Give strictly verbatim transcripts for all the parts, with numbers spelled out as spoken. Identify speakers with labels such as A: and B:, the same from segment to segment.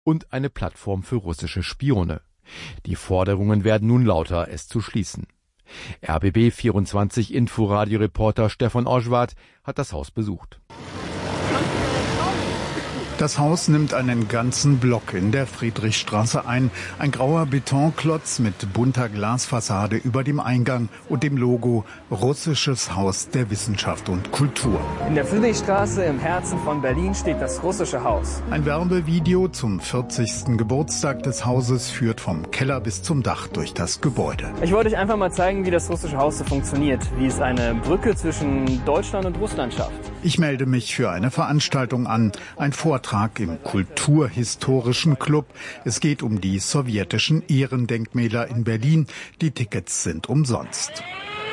A: und eine Plattform für russische Spione. Die Forderungen werden nun lauter, es zu schließen. R B B vierundzwanzig Inforadio-Reporter Stefan Oschwart hat das Haus besucht.
B: Das Haus nimmt einen ganzen Block in der Friedrichstraße ein. Ein grauer Betonklotz mit bunter Glasfassade über dem Eingang und dem Logo Russisches Haus der Wissenschaft und Kultur.
C: In der Friedrichstraße im Herzen von Berlin steht das Russische Haus.
B: Ein Werbevideo zum vierzigsten Geburtstag des Hauses führt vom Keller bis zum Dach durch das Gebäude.
C: Ich wollte euch einfach mal zeigen, wie das Russische Haus so funktioniert, wie es eine Brücke zwischen Deutschland und Russland schafft.
B: Ich melde mich für eine Veranstaltung an, ein Vortrag im Kulturhistorischen Club. Es geht um die sowjetischen Ehrendenkmäler in Berlin. Die Tickets sind umsonst.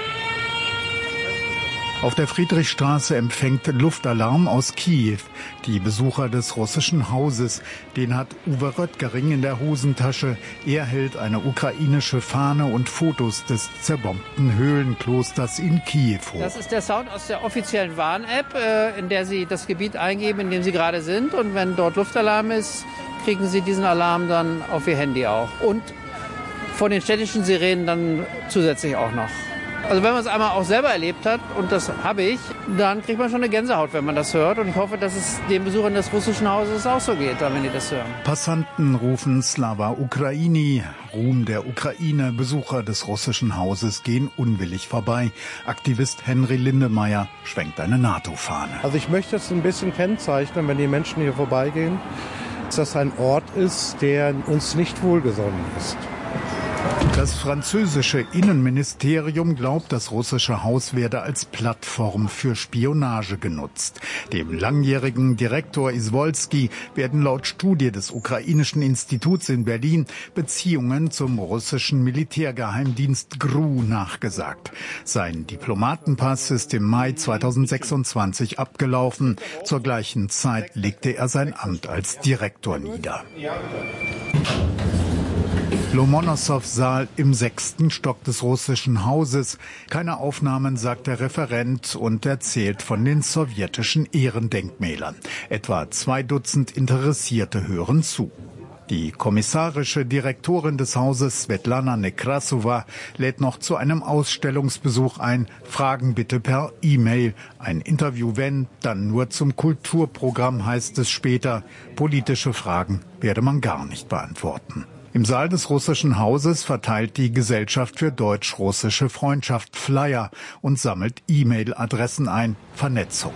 B: Auf der Friedrichstraße empfängt Luftalarm aus Kiew die Besucher des Russischen Hauses. Den hat Uwe Röttgering in der Hosentasche. Er hält eine ukrainische Fahne und Fotos des zerbombten Höhlenklosters in Kiew hoch.
D: Das ist der Sound aus der offiziellen Warn-App, in der Sie das Gebiet eingeben, in dem Sie gerade sind. Und wenn dort Luftalarm ist, kriegen Sie diesen Alarm dann auf Ihr Handy auch. Und von den städtischen Sirenen dann zusätzlich auch noch. Also wenn man es einmal auch selber erlebt hat, und das habe ich, dann kriegt man schon eine Gänsehaut, wenn man das hört. Und ich hoffe, dass es den Besuchern des Russischen Hauses auch so geht, wenn die das hören.
B: Passanten rufen Slava Ukraini, Ruhm der Ukraine. Besucher des Russischen Hauses gehen unwillig vorbei. Aktivist Henry Lindemeyer schwenkt eine NATO-Fahne.
E: Also ich möchte es ein bisschen kennzeichnen, wenn die Menschen hier vorbeigehen, dass das ein Ort ist, der uns nicht wohlgesonnen ist.
B: Das französische Innenministerium glaubt, das Russische Haus werde als Plattform für Spionage genutzt. Dem langjährigen Direktor Iswolski werden laut Studie des Ukrainischen Instituts in Berlin Beziehungen zum russischen Militärgeheimdienst G R U nachgesagt. Sein Diplomatenpass ist im Mai zweitausendsechsundzwanzig abgelaufen. Zur gleichen Zeit legte er sein Amt als Direktor nieder. Lomonossow-Saal im sechsten Stock des Russischen Hauses. Keine Aufnahmen, sagt der Referent und erzählt von den sowjetischen Ehrendenkmälern. Etwa zwei Dutzend Interessierte hören zu. Die kommissarische Direktorin des Hauses, Svetlana Nekrasova, lädt noch zu einem Ausstellungsbesuch ein. Fragen bitte per E-Mail. Ein Interview, wenn, dann nur zum Kulturprogramm, heißt es später. Politische Fragen werde man gar nicht beantworten. Im Saal des Russischen Hauses verteilt die Gesellschaft für deutsch-russische Freundschaft Flyer und sammelt E-Mail-Adressen ein. Vernetzung.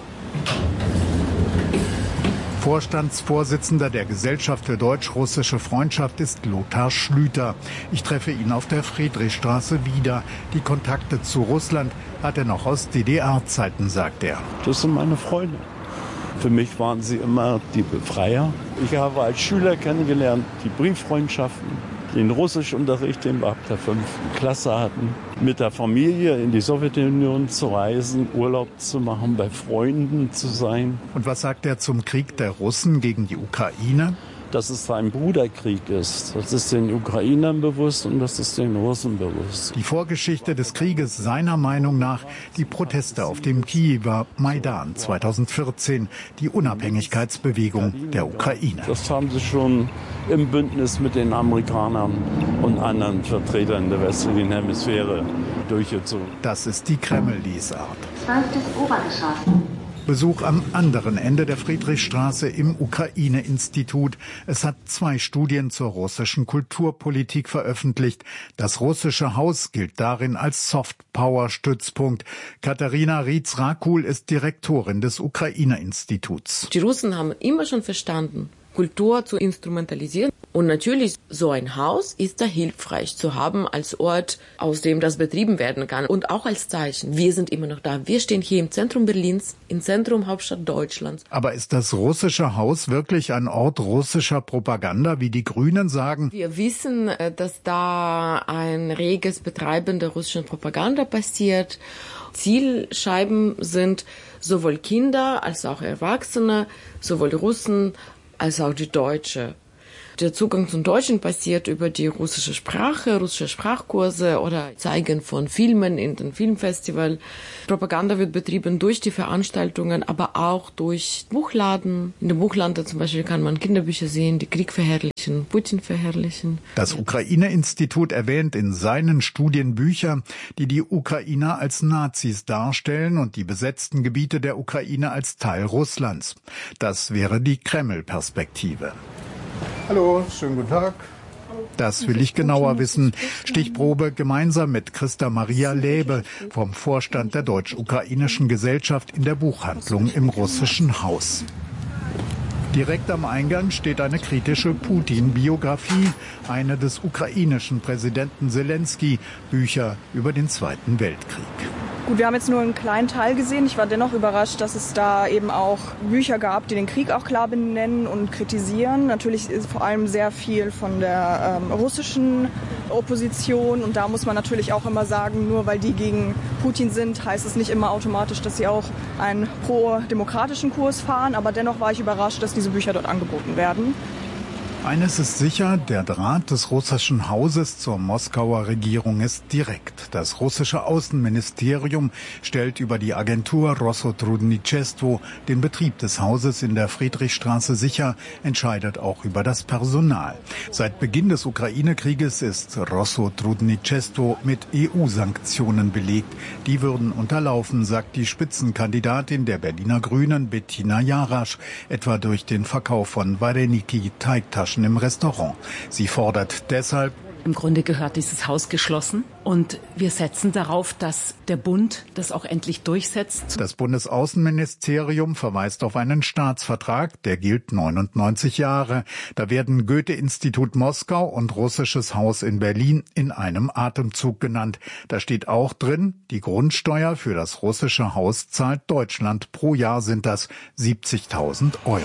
B: Vorstandsvorsitzender der Gesellschaft für deutsch-russische Freundschaft ist Lothar Schlüter. Ich treffe ihn auf der Friedrichstraße wieder. Die Kontakte zu Russland hat er noch aus D D R-Zeiten, sagt er.
F: Das sind meine Freunde. Für mich waren sie immer die Befreier. Ich habe als Schüler kennengelernt die Brieffreundschaften, den Russischunterricht, den wir ab der fünften Klasse hatten. Mit der Familie in die Sowjetunion zu reisen, Urlaub zu machen, bei Freunden zu sein.
B: Und was sagt er zum Krieg der Russen gegen die Ukraine?
F: Dass es ein Bruderkrieg ist. Das ist den Ukrainern bewusst und das ist den Russen bewusst.
B: Die Vorgeschichte des Krieges seiner Meinung nach die Proteste auf dem Kiewer Maidan zweitausendvierzehn, die Unabhängigkeitsbewegung der Ukraine.
F: Das haben sie schon im Bündnis mit den Amerikanern und anderen Vertretern der westlichen Hemisphäre durchgezogen.
B: Das ist die Kreml-Lesart.
G: Zwölftes Obergeschoss.
B: Besuch am anderen Ende der Friedrichstraße im Ukraine-Institut. Es hat zwei Studien zur russischen Kulturpolitik veröffentlicht. Das Russische Haus gilt darin als Soft-Power-Stützpunkt. Katharina Rietz-Rakul ist Direktorin des Ukraine-Instituts.
H: Die Russen haben immer schon verstanden, Kultur zu instrumentalisieren. Und natürlich, so ein Haus ist da hilfreich zu haben als Ort, aus dem das betrieben werden kann. Und auch als Zeichen. Wir sind immer noch da. Wir stehen hier im Zentrum Berlins, im Zentrum Hauptstadt Deutschlands.
B: Aber ist das Russische Haus wirklich ein Ort russischer Propaganda, wie die Grünen sagen?
H: Wir wissen, dass da ein reges Betreiben der russischen Propaganda passiert. Zielscheiben sind sowohl Kinder als auch Erwachsene, sowohl Russen als auch die Deutsche. Der Zugang zum Deutschen passiert über die russische Sprache, russische Sprachkurse oder Zeigen von Filmen in den Filmfestival. Propaganda wird betrieben durch die Veranstaltungen, aber auch durch Buchladen. In dem Buchladen zum Beispiel kann man Kinderbücher sehen, die Krieg verherrlichen, Putin verherrlichen.
B: Das Ukraine-Institut erwähnt in seinen Studien Bücher, die die Ukrainer als Nazis darstellen und die besetzten Gebiete der Ukraine als Teil Russlands. Das wäre die Kreml-Perspektive.
E: Hallo, schönen guten Tag.
B: Das will ich genauer wissen. Stichprobe gemeinsam mit Christa Maria Läbe vom Vorstand der Deutsch-Ukrainischen Gesellschaft in der Buchhandlung im Russischen Haus. Direkt am Eingang steht eine kritische Putin-Biografie, eine des ukrainischen Präsidenten Selensky, Bücher über den Zweiten Weltkrieg.
I: Gut, wir haben jetzt nur einen kleinen Teil gesehen. Ich war dennoch überrascht, dass es da eben auch Bücher gab, die den Krieg auch klar benennen und kritisieren. Natürlich ist vor allem sehr viel von der ähm, russischen Opposition. Und da muss man natürlich auch immer sagen, nur weil die gegen Putin sind, heißt es nicht immer automatisch, dass sie auch einen pro-demokratischen Kurs fahren. Aber dennoch war ich überrascht, dass diese Bücher dort angeboten werden.
B: Eines ist sicher, der Draht des russischen Hauses zur Moskauer Regierung ist direkt. Das russische Außenministerium stellt über die Agentur Rossotrudnichestvo den Betrieb des Hauses in der Friedrichstraße sicher, entscheidet auch über das Personal. Seit Beginn des Ukraine-Krieges ist Rossotrudnichestvo mit E U-Sanktionen belegt. Die würden unterlaufen, sagt die Spitzenkandidatin der Berliner Grünen Bettina Jarasch, etwa durch den Verkauf von Vareniki-Teigtaschen im Restaurant. Sie fordert deshalb:
J: Im Grunde gehört dieses Haus geschlossen und wir setzen darauf, dass der Bund das auch endlich durchsetzt.
B: Das Bundesaußenministerium verweist auf einen Staatsvertrag, der gilt neunundneunzig Jahre. Da werden Goethe-Institut Moskau und Russisches Haus in Berlin in einem Atemzug genannt. Da steht auch drin, die Grundsteuer für das russische Haus zahlt Deutschland. Pro Jahr sind das siebzigtausend Euro.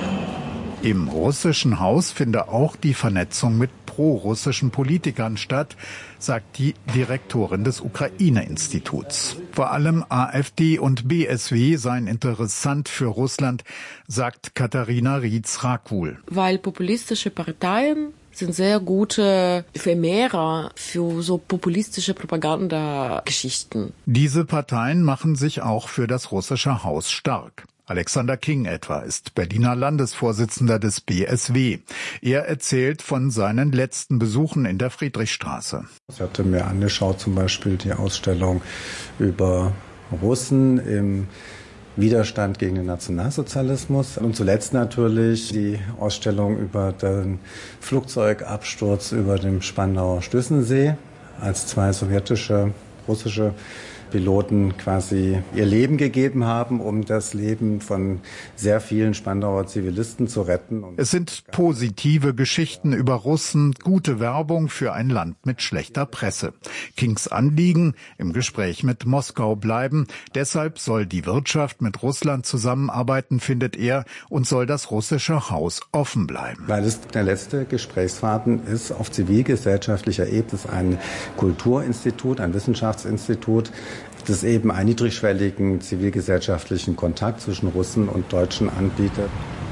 B: Im Russischen Haus finde auch die Vernetzung mit pro-russischen Politikern statt, sagt die Direktorin des Ukraine-Instituts. Vor allem AfD und B S W seien interessant für Russland, sagt Katharina Rietz-Rakul.
H: Weil populistische Parteien sind sehr gute Vermehrer für so populistische Propagandageschichten.
B: Diese Parteien machen sich auch für das russische Haus stark. Alexander King etwa ist Berliner Landesvorsitzender des B S W. Er erzählt von seinen letzten Besuchen in der Friedrichstraße.
K: Ich hatte mir angeschaut zum Beispiel die Ausstellung über Russen im Widerstand gegen den Nationalsozialismus und zuletzt natürlich die Ausstellung über den Flugzeugabsturz über dem Spandauer Stößensee, als zwei sowjetische, russische Piloten quasi ihr Leben gegeben haben, um das Leben von sehr vielen Spandauer Zivilisten zu retten.
B: Es sind positive Geschichten über Russen, gute Werbung für ein Land mit schlechter Presse. Kings Anliegen: im Gespräch mit Moskau bleiben. Deshalb soll die Wirtschaft mit Russland zusammenarbeiten, findet er, und soll das russische Haus offen bleiben.
K: Weil es der letzte Gesprächsfaden ist auf zivilgesellschaftlicher Ebene, das ist ein Kulturinstitut, ein Wissenschaftsinstitut, das eben einen niedrigschwelligen zivilgesellschaftlichen Kontakt zwischen Russen und Deutschen anbietet.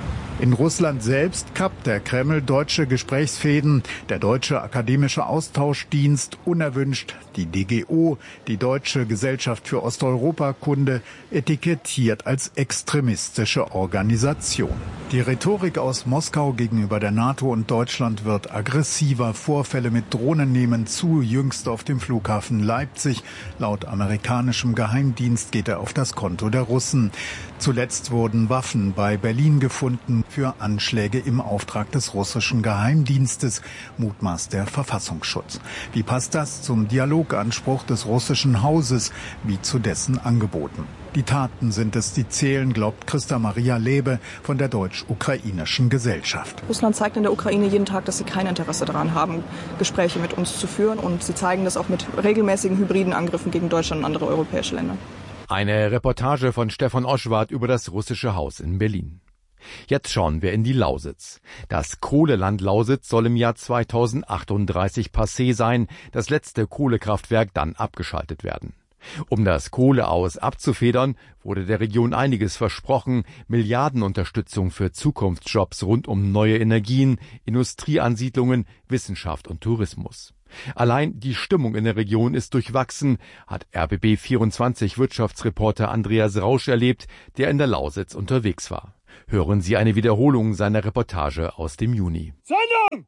B: In Russland selbst kappt der Kreml deutsche Gesprächsfäden. Der Deutsche Akademische Austauschdienst unerwünscht. Die D G O, die Deutsche Gesellschaft für Osteuropakunde, etikettiert als extremistische Organisation. Die Rhetorik aus Moskau gegenüber der NATO und Deutschland wird aggressiver. Vorfälle mit Drohnen nehmen zu, jüngst auf dem Flughafen Leipzig. Laut amerikanischem Geheimdienst geht er auf das Konto der Russen. Zuletzt wurden Waffen bei Berlin gefunden für Anschläge im Auftrag des russischen Geheimdienstes, mutmaßt der Verfassungsschutz. Wie passt das zum Dialoganspruch des russischen Hauses, wie zu dessen Angeboten? Die Taten sind es, die zählen, glaubt Christa Maria Läbe von der Deutsch-Ukrainischen Gesellschaft.
I: Russland zeigt in der Ukraine jeden Tag, dass sie kein Interesse daran haben, Gespräche mit uns zu führen. Und sie zeigen das auch mit regelmäßigen hybriden Angriffen gegen Deutschland und andere europäische Länder.
A: Eine Reportage von Stefan Oschwart über das russische Haus in Berlin. Jetzt schauen wir in die Lausitz. Das Kohleland Lausitz soll im Jahr zweitausendachtunddreißig passé sein, das letzte Kohlekraftwerk dann abgeschaltet werden. Um das Kohleaus abzufedern, wurde der Region einiges versprochen: Milliardenunterstützung für Zukunftsjobs rund um neue Energien, Industrieansiedlungen, Wissenschaft und Tourismus. Allein die Stimmung in der Region ist durchwachsen, hat R B B vierundzwanzig Wirtschaftsreporter Andreas Rausch erlebt, der in der Lausitz unterwegs war. Hören Sie eine Wiederholung seiner Reportage aus dem Juni.
L: Sendung!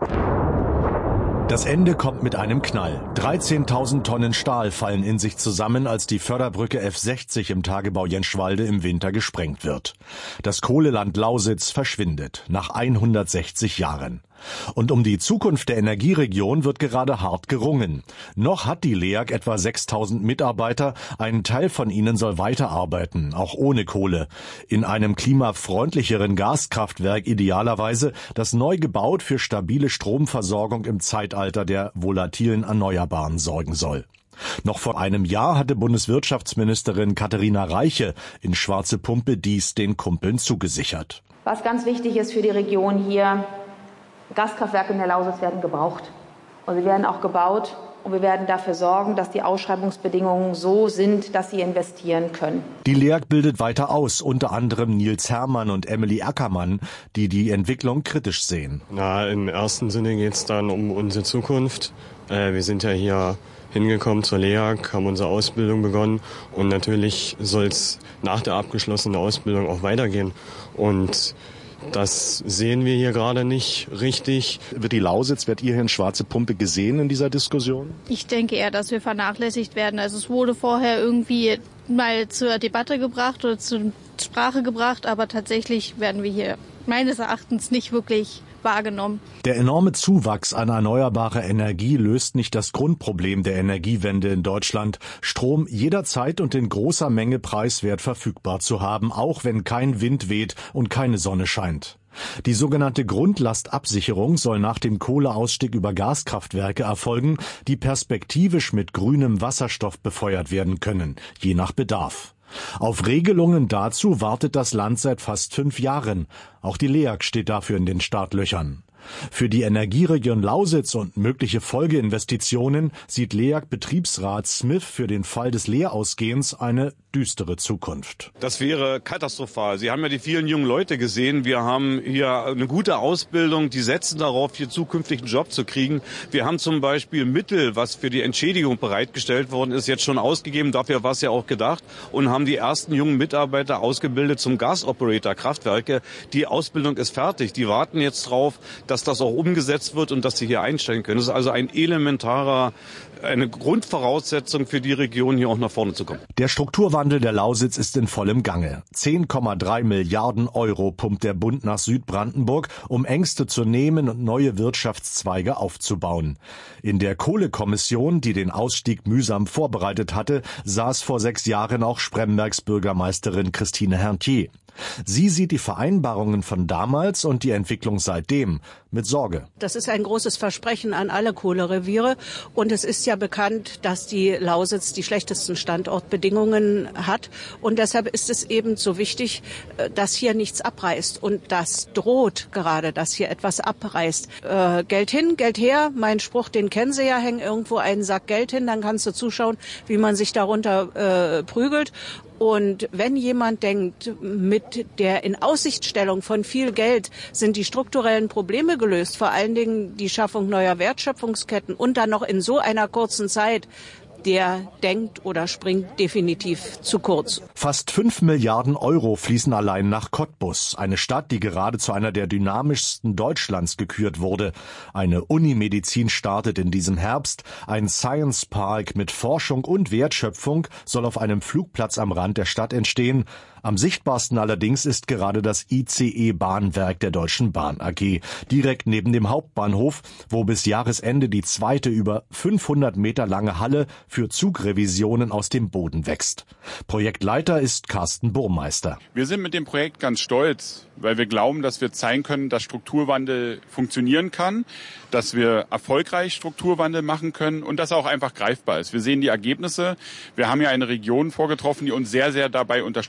L: Das Ende kommt mit einem Knall. dreizehntausend Tonnen Stahl fallen in sich zusammen, als die Förderbrücke F sechzig im Tagebau Jenschwalde im Winter gesprengt wird. Das Kohleland Lausitz verschwindet nach hundertsechzig Jahren. Und um die Zukunft der Energieregion wird gerade hart gerungen. Noch hat die L E A G etwa sechstausend Mitarbeiter. Ein Teil von ihnen soll weiterarbeiten, auch ohne Kohle. In einem klimafreundlicheren Gaskraftwerk idealerweise, das neu gebaut für stabile Stromversorgung im Zeitalter der volatilen Erneuerbaren sorgen soll. Noch vor einem Jahr hatte Bundeswirtschaftsministerin Katharina Reiche in Schwarze Pumpe dies den Kumpeln zugesichert.
M: Was ganz wichtig ist für die Region hier: Gaskraftwerke in der Lausitz werden gebraucht. Und sie werden auch gebaut. Und wir werden dafür sorgen, dass die Ausschreibungsbedingungen so sind, dass sie investieren können.
L: Die L E A G bildet weiter aus, unter anderem Nils Herrmann und Emily Ackermann, die die Entwicklung kritisch sehen.
N: Na, im ersten Sinne geht es dann um unsere Zukunft. Äh, wir sind ja hier hingekommen zur L E A G, haben unsere Ausbildung begonnen. Und natürlich soll es nach der abgeschlossenen Ausbildung auch weitergehen. Und das sehen wir hier gerade nicht richtig.
L: Wird die Lausitz, wird ihr hier in Schwarze Pumpe gesehen in dieser Diskussion?
O: Ich denke eher, dass wir vernachlässigt werden. Also es wurde vorher irgendwie mal zur Debatte gebracht oder zur Sprache gebracht, aber tatsächlich werden wir hier meines Erachtens nicht wirklich wahrgenommen.
L: Der enorme Zuwachs an erneuerbarer Energie löst nicht das Grundproblem der Energiewende in Deutschland: Strom jederzeit und in großer Menge preiswert verfügbar zu haben, auch wenn kein Wind weht und keine Sonne scheint. Die sogenannte Grundlastabsicherung soll nach dem Kohleausstieg über Gaskraftwerke erfolgen, die perspektivisch mit grünem Wasserstoff befeuert werden können, je nach Bedarf. Auf Regelungen dazu wartet das Land seit fast fünf Jahren. Auch die L E A G steht dafür in den Startlöchern. Für die Energieregion Lausitz und mögliche Folgeinvestitionen sieht L E A G-Betriebsrat Smith für den Fall des Leerausgehens eine düstere Zukunft.
P: Das wäre katastrophal. Sie haben ja die vielen jungen Leute gesehen. Wir haben hier eine gute Ausbildung. Die setzen darauf, hier zukünftig einen Job zu kriegen. Wir haben zum Beispiel Mittel, was für die Entschädigung bereitgestellt worden ist, jetzt schon ausgegeben. Dafür war es ja auch gedacht. Und haben die ersten jungen Mitarbeiter ausgebildet zum Gasoperator Kraftwerke. Die Ausbildung ist fertig. Die warten jetzt drauf, dass das auch umgesetzt wird und dass sie hier einsteigen können. Das ist also ein elementarer, eine Grundvoraussetzung für die Region, hier auch nach vorne zu kommen.
L: Der Strukturwandel der Lausitz ist in vollem Gange. zehn Komma drei Milliarden Euro pumpt der Bund nach Südbrandenburg, um Ängste zu nehmen und neue Wirtschaftszweige aufzubauen. In der Kohlekommission, die den Ausstieg mühsam vorbereitet hatte, saß vor sechs Jahren auch Sprembergs Bürgermeisterin Christine Herrntier. Sie sieht die Vereinbarungen von damals und die Entwicklung seitdem mit Sorge.
Q: Das ist ein großes Versprechen an alle Kohlereviere. Und es ist ja bekannt, dass die Lausitz die schlechtesten Standortbedingungen hat. Und deshalb ist es eben so wichtig, dass hier nichts abreißt. Und das droht gerade, dass hier etwas abreißt. Äh, Geld hin, Geld her. Mein Spruch, den kennen Sie ja, hängen irgendwo einen Sack Geld hin. Dann kannst du zuschauen, wie man sich darunter äh, prügelt. Und wenn jemand denkt, mit der Inaussichtstellung von viel Geld sind die strukturellen Probleme gelöst, vor allen Dingen die Schaffung neuer Wertschöpfungsketten und dann noch in so einer kurzen Zeit, der denkt oder springt definitiv zu kurz.
L: Fast fünf Milliarden Euro fließen allein nach Cottbus, eine Stadt, die gerade zu einer der dynamischsten Deutschlands gekürt wurde. Eine Unimedizin startet in diesem Herbst. Ein Science Park mit Forschung und Wertschöpfung soll auf einem Flugplatz am Rand der Stadt entstehen. Am sichtbarsten allerdings ist gerade das I C E-Bahnwerk der Deutschen Bahn A G, direkt neben dem Hauptbahnhof, wo bis Jahresende die zweite über fünfhundert Meter lange Halle für Zugrevisionen aus dem Boden wächst. Projektleiter ist Carsten Burmeister.
R: Wir sind mit dem Projekt ganz stolz, weil wir glauben, dass wir zeigen können, dass Strukturwandel funktionieren kann, dass wir erfolgreich Strukturwandel machen können und dass er auch einfach greifbar ist. Wir sehen die Ergebnisse. Wir haben ja eine Region vorgetroffen, die uns sehr, sehr dabei unterstützt hat, so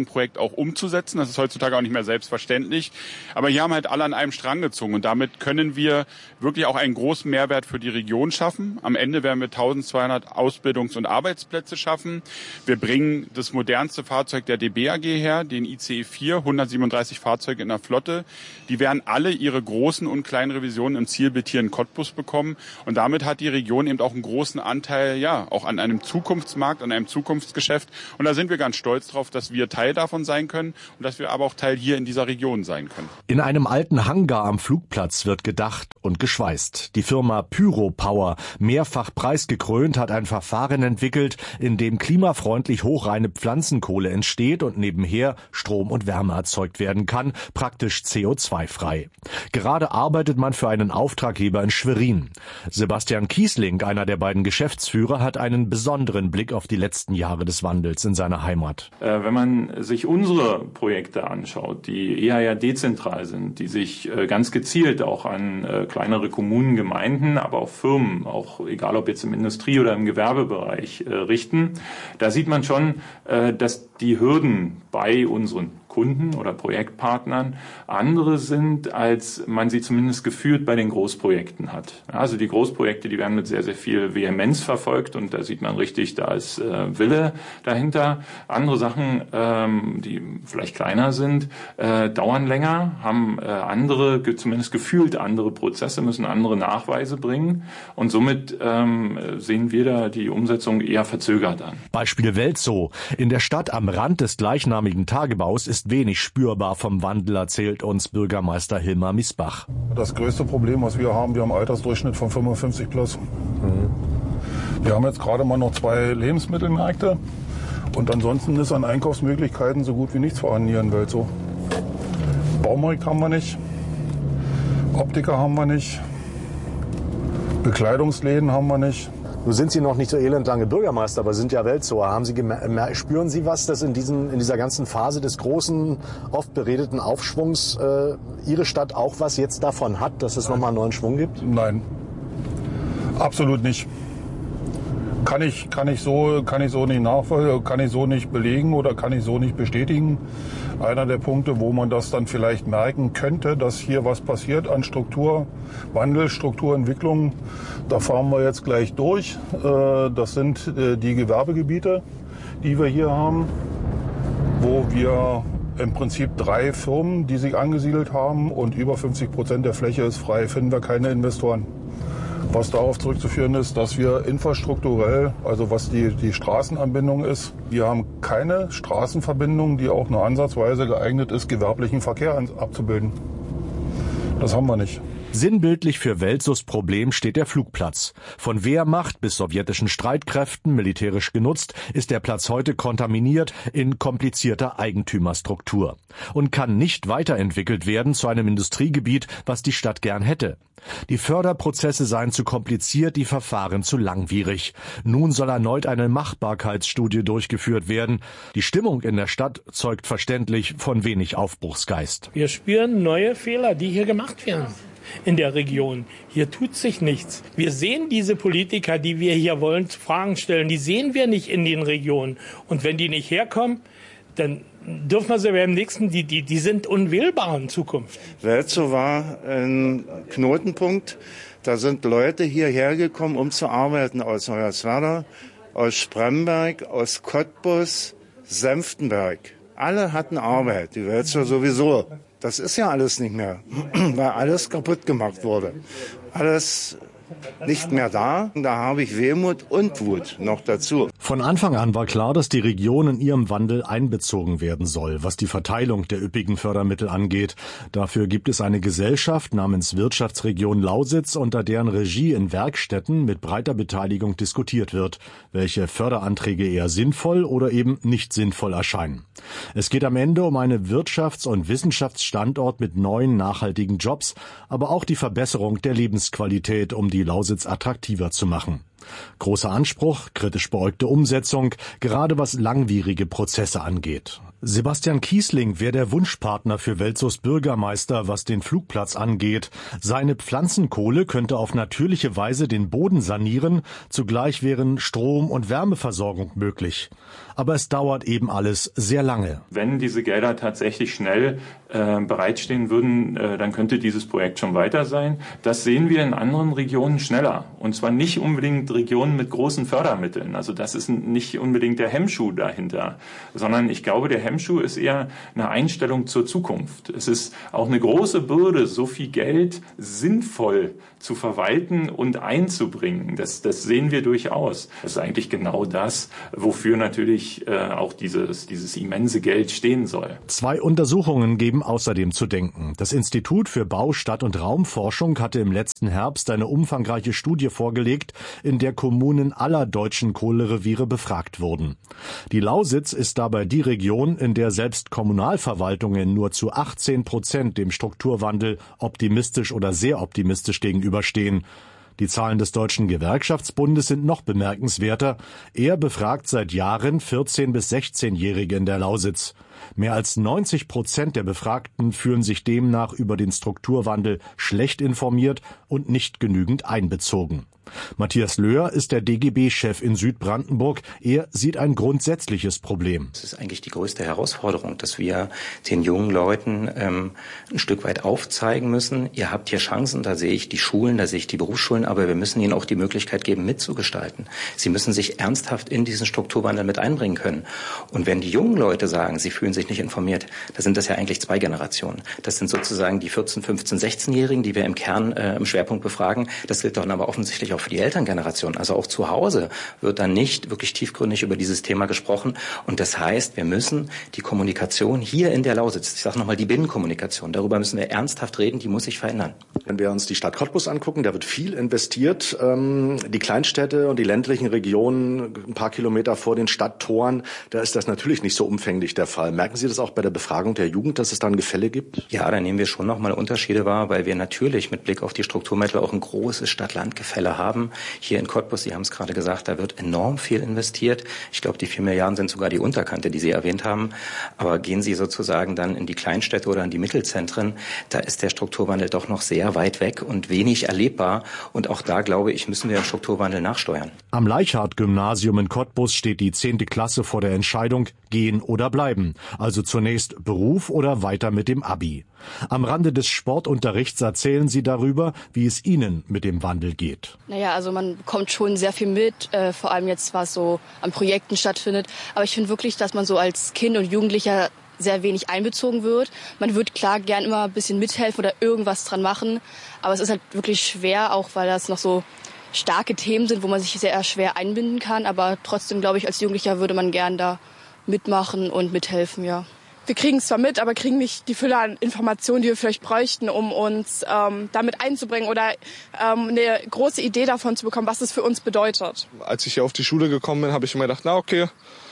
R: ein Projekt auch umzusetzen. Das ist heutzutage auch nicht mehr selbstverständlich. Aber hier haben halt alle an einem Strang gezogen und damit können wir wirklich auch einen großen Mehrwert für die Region schaffen. Am Ende werden wir eintausendzweihundert Ausbildungs- und Arbeitsplätze schaffen. Wir bringen das modernste Fahrzeug der D B A G her, den I C E vier, hundertsiebenunddreißig Fahrzeuge in der Flotte. Die werden alle ihre großen und kleinen Revisionen im Zielbild hier in Cottbus bekommen. Und damit hat die Region eben auch einen großen Anteil, ja, auch an einem Zukunftsmarkt, an einem Zukunftsgeschäft. Und da sind wir ganz stolz drauf, dass wir Teil davon sein können und dass wir aber auch Teil hier in dieser Region sein können.
L: In einem alten Hangar am Flugplatz wird gedacht und geschweißt. Die Firma Pyropower, mehrfach preisgekrönt, hat ein Verfahren entwickelt, in dem klimafreundlich hochreine Pflanzenkohle entsteht und nebenher Strom und Wärme erzeugt werden kann, praktisch C O zwei frei. Gerade arbeitet man für einen Auftraggeber in Schwerin. Sebastian Kiesling, einer der beiden Geschäftsführer, hat einen besonderen Blick auf die letzten Jahre des Wandels in seiner Heimat.
S: Äh, wenn man sich unsere Projekte anschaut, die eher ja dezentral sind, die sich äh, ganz gezielt auch an äh, kleinere Kommunen, Gemeinden, aber auch Firmen, auch egal ob jetzt im Industrie- oder im Gewerbebereich äh, richten, da sieht man schon, äh, dass die Hürden bei unseren Kunden oder Projektpartnern andere sind, als man sie zumindest gefühlt bei den Großprojekten hat. Also die Großprojekte, die werden mit sehr, sehr viel Vehemenz verfolgt und da sieht man richtig, da ist äh, Wille dahinter. Andere Sachen, ähm, die vielleicht kleiner sind, äh, dauern länger, haben äh, andere, zumindest gefühlt andere Prozesse, müssen andere Nachweise bringen und somit ähm, sehen wir da die Umsetzung eher verzögert an.
L: Beispiel Welzow. In der Stadt am Rand des gleichnamigen Tagebaus ist wenig spürbar vom Wandel, erzählt uns Bürgermeister Hilmar Miesbach.
T: Das größte Problem, was wir haben, wir haben einen Altersdurchschnitt von fünfundfünfzig plus. Mhm. Wir haben jetzt gerade mal noch zwei Lebensmittelmärkte und ansonsten ist an Einkaufsmöglichkeiten so gut wie nichts vorhanden hier in Welzow. Baumarkt haben wir nicht, Optiker haben wir nicht, Bekleidungsläden haben wir nicht.
L: Nun sind Sie noch nicht so elend lange Bürgermeister, aber sind ja Weltzower. Haben Sie spüren Sie was, dass in, diesen, in dieser ganzen Phase des großen, oft beredeten Aufschwungs äh, Ihre Stadt auch was jetzt davon hat, dass es nochmal einen neuen Schwung gibt?
T: Nein, absolut nicht. Kann ich, kann ich so, kann ich so nicht nachvollziehen, kann ich so nicht belegen oder kann ich so nicht bestätigen. Einer der Punkte, wo man das dann vielleicht merken könnte, dass hier was passiert an Strukturwandel, Strukturentwicklung, da fahren wir jetzt gleich durch. Das sind die Gewerbegebiete, die wir hier haben, wo wir im Prinzip drei Firmen, die sich angesiedelt haben und über fünfzig Prozent der Fläche ist frei, finden wir keine Investoren. Was darauf zurückzuführen ist, dass wir infrastrukturell, also was die, die Straßenanbindung ist, wir haben keine Straßenverbindung, die auch nur ansatzweise geeignet ist, gewerblichen Verkehr abzubilden. Das haben wir nicht.
L: Sinnbildlich für Welzows Problem steht der Flugplatz. Von Wehrmacht bis sowjetischen Streitkräften militärisch genutzt, ist der Platz heute kontaminiert in komplizierter Eigentümerstruktur und kann nicht weiterentwickelt werden zu einem Industriegebiet, was die Stadt gern hätte. Die Förderprozesse seien zu kompliziert, die Verfahren zu langwierig. Nun soll erneut eine Machbarkeitsstudie durchgeführt werden. Die Stimmung in der Stadt zeugt verständlich von wenig Aufbruchsgeist.
U: Wir spüren neue Fehler, die hier gemacht werden. In der Region. Hier tut sich nichts. Wir sehen diese Politiker, die wir hier wollen, Fragen stellen, die sehen wir nicht in den Regionen. Und wenn die nicht herkommen, dann dürfen wir sie beim nächsten, die, die, die sind unwählbar in Zukunft.
V: Welzow war ein Knotenpunkt. Da sind Leute hierher gekommen, um zu arbeiten aus Hoyerswerda, aus Spremberg, aus Cottbus, Senftenberg. Alle hatten Arbeit, die Welzow sowieso. Das ist ja alles nicht mehr, weil alles kaputt gemacht wurde. Alles nicht mehr da. Da habe ich Wehmut und Wut noch dazu.
L: Von Anfang an war klar, dass die Region in ihrem Wandel einbezogen werden soll, was die Verteilung der üppigen Fördermittel angeht. Dafür gibt es eine Gesellschaft namens Wirtschaftsregion Lausitz, unter deren Regie in Werkstätten mit breiter Beteiligung diskutiert wird, welche Förderanträge eher sinnvoll oder eben nicht sinnvoll erscheinen. Es geht am Ende um einen Wirtschafts- und Wissenschaftsstandort mit neuen nachhaltigen Jobs, aber auch die Verbesserung der Lebensqualität, um die Lausitz attraktiver zu machen. Großer Anspruch, kritisch beäugte Umsetzung, gerade was langwierige Prozesse angeht. Sebastian Kiesling wäre der Wunschpartner für Welzows Bürgermeister, was den Flugplatz angeht. Seine Pflanzenkohle könnte auf natürliche Weise den Boden sanieren, zugleich wären Strom- und Wärmeversorgung möglich. Aber es dauert eben alles sehr lange.
S: Wenn diese Gelder tatsächlich schnell äh, bereitstehen würden, äh, dann könnte dieses Projekt schon weiter sein. Das sehen wir in anderen Regionen schneller. Und zwar nicht unbedingt Regionen mit großen Fördermitteln. Also das ist nicht unbedingt der Hemmschuh dahinter, sondern ich glaube, der Hemmschuh ist eher eine Einstellung zur Zukunft. Es ist auch eine große Bürde, so viel Geld sinnvoll zu verwalten und einzubringen. Das, das sehen wir durchaus. Das ist eigentlich genau das, wofür natürlich äh, auch dieses, dieses immense Geld stehen soll.
L: Zwei Untersuchungen geben außerdem zu denken. Das Institut für Bau-, Stadt- und Raumforschung hatte im letzten Herbst eine umfangreiche Studie vorgelegt, in der Kommunen aller deutschen Kohlereviere befragt wurden. Die Lausitz ist dabei die Region, in der selbst Kommunalverwaltungen nur zu achtzehn Prozent dem Strukturwandel optimistisch oder sehr optimistisch gegenüberstehen. Die Zahlen des Deutschen Gewerkschaftsbundes sind noch bemerkenswerter. Er befragt seit Jahren vierzehn- bis sechzehnjährige in der Lausitz. Mehr als neunzig Prozent der Befragten fühlen sich demnach über den Strukturwandel schlecht informiert und nicht genügend einbezogen. Matthias Löhr ist der D G B-Chef in Südbrandenburg. Er sieht ein grundsätzliches Problem.
C: Das ist eigentlich die größte Herausforderung, dass wir den jungen Leuten ähm, ein Stück weit aufzeigen müssen. Ihr habt hier Chancen, da sehe ich die Schulen, da sehe ich die Berufsschulen, aber wir müssen ihnen auch die Möglichkeit geben, mitzugestalten. Sie müssen sich ernsthaft in diesen Strukturwandel mit einbringen können. Und wenn die jungen Leute sagen, sie fühlen sich nicht informiert, da sind das ja eigentlich zwei Generationen. Das sind sozusagen die vierzehn-, fünfzehn-, sechzehnjährigen, die wir im Kern äh, im Schwerpunkt befragen. Das gilt dann aber offensichtlich auch für die Elterngeneration. Also auch zu Hause wird dann nicht wirklich tiefgründig über dieses Thema gesprochen. Und das heißt, wir müssen die Kommunikation hier in der Lausitz, ich sage nochmal die Binnenkommunikation, darüber müssen wir ernsthaft reden, die muss sich verändern.
D: Wenn wir uns die Stadt Cottbus angucken, da wird viel investiert. Ähm, die Kleinstädte und die ländlichen Regionen, ein paar Kilometer vor den Stadttoren, da ist das natürlich nicht so umfänglich der Fall. Merken Sie das auch bei der Befragung der Jugend, dass es da ein Gefälle gibt?
C: Ja, da nehmen wir schon nochmal Unterschiede wahr, weil wir natürlich mit Blick auf die Strukturmittel auch ein großes Stadt-Land-Gefälle haben. Hier in Cottbus, Sie haben es gerade gesagt, da wird enorm viel investiert. Ich glaube, die vier Milliarden sind sogar die Unterkante, die Sie erwähnt haben. Aber gehen Sie sozusagen dann in die Kleinstädte oder in die Mittelzentren, da ist der Strukturwandel doch noch sehr weit weg und wenig erlebbar. Und auch da, glaube ich, müssen wir den Strukturwandel nachsteuern.
L: Am Leichhardt-Gymnasium in Cottbus steht die zehnte Klasse vor der Entscheidung, gehen oder bleiben. Also zunächst Beruf oder weiter mit dem Abi. Am Rande des Sportunterrichts erzählen sie darüber, wie es ihnen mit dem Wandel geht.
W: Naja, also man bekommt schon sehr viel mit, äh, vor allem jetzt, was so an Projekten stattfindet. Aber ich finde wirklich, dass man so als Kind und Jugendlicher sehr wenig einbezogen wird. Man wird klar gern immer ein bisschen mithelfen oder irgendwas dran machen. Aber es ist halt wirklich schwer, auch weil das noch so starke Themen sind, wo man sich sehr schwer einbinden kann. Aber trotzdem, glaube ich, als Jugendlicher würde man gern da mitmachen und mithelfen, ja.
X: Wir kriegen es zwar mit, aber kriegen nicht die Fülle an Informationen, die wir vielleicht bräuchten, um uns ähm, damit einzubringen oder ähm, eine große Idee davon zu bekommen, was es für uns bedeutet.
Y: Als ich hier auf die Schule gekommen bin, habe ich immer gedacht, na okay,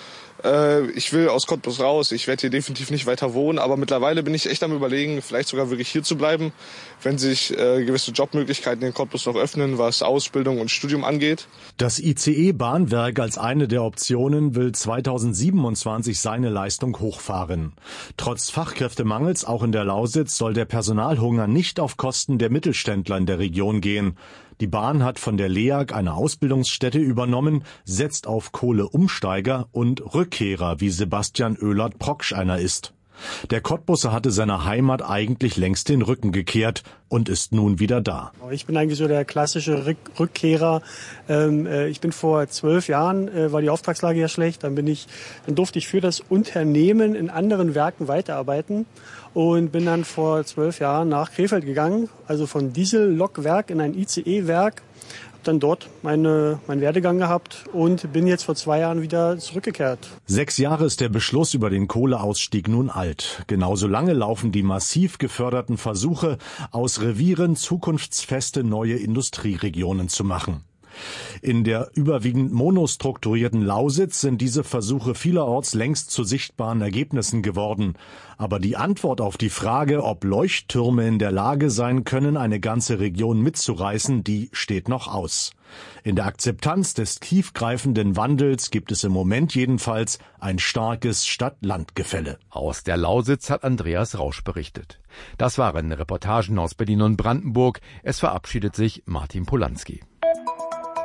Y: äh, ich will aus Cottbus raus, ich werde hier definitiv nicht weiter wohnen, aber mittlerweile bin ich echt am Überlegen, vielleicht sogar wirklich hier zu bleiben, wenn sich äh, gewisse Jobmöglichkeiten in Cottbus noch öffnen, was Ausbildung und Studium angeht.
L: Das I C E-Bahnwerk als eine der Optionen will zweitausendsiebenundzwanzig seine Leistung hochfahren. Trotz Fachkräftemangels auch in der Lausitz soll der Personalhunger nicht auf Kosten der Mittelständler in der Region gehen. Die Bahn hat von der L E A G eine Ausbildungsstätte übernommen, setzt auf Kohleumsteiger und Rückkehrer, wie Sebastian Oehlert-Proksch einer ist. Der Cottbusser hatte seiner Heimat eigentlich längst den Rücken gekehrt und ist nun wieder da.
Z: Ich bin eigentlich so der klassische Rück Rückkehrer. Ähm, äh, ich bin vor zwölf Jahren, äh, war die Auftragslage ja schlecht, dann bin ich, dann durfte ich für das Unternehmen in anderen Werken weiterarbeiten und bin dann vor zwölf Jahren nach Krefeld gegangen, also von Diesellokwerk in ein I C E-Werk. Dann dort meine, meinen Werdegang gehabt und bin jetzt vor zwei Jahren wieder zurückgekehrt.
L: Sechs Jahre ist der Beschluss über den Kohleausstieg nun alt. Genauso lange laufen die massiv geförderten Versuche, aus Revieren zukunftsfeste neue Industrieregionen zu machen. In der überwiegend monostrukturierten Lausitz sind diese Versuche vielerorts längst zu sichtbaren Ergebnissen geworden. Aber die Antwort auf die Frage, ob Leuchttürme in der Lage sein können, eine ganze Region mitzureißen, die steht noch aus. In der Akzeptanz des tiefgreifenden Wandels gibt es im Moment jedenfalls ein starkes Stadt-Land-Gefälle.
A: Aus der Lausitz hat Andreas Rausch berichtet. Das waren Reportagen aus Berlin und Brandenburg. Es verabschiedet sich Martin Polanski.